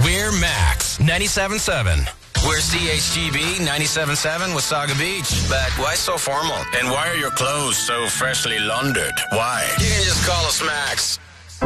We're Max 97.7. We're CHGB 97.7 Wasaga Beach. But why so formal? And why are your clothes so freshly laundered? Why? You can just call us Max.